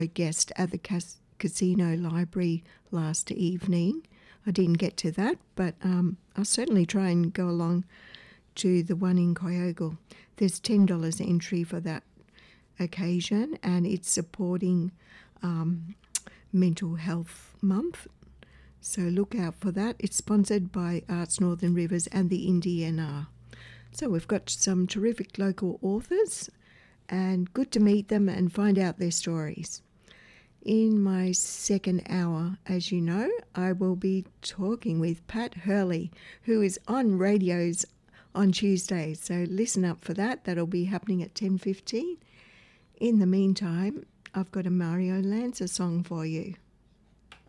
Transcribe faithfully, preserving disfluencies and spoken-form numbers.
a guest at the cas- casino library last evening. I didn't get to that, but um, I'll certainly try and go along to the one in Kyogle. There's ten dollars entry for that occasion, and it's supporting um, Mental Health Month. So look out for that. It's sponsored by Arts Northern Rivers and the Indie N R. So we've got some terrific local authors, and good to meet them and find out their stories. In my second hour, as you know, I will be talking with Pat Hurley, who is on radios on Tuesdays. So listen up for that. That'll be happening at ten fifteen. In the meantime, I've got a Mario Lanza song for you.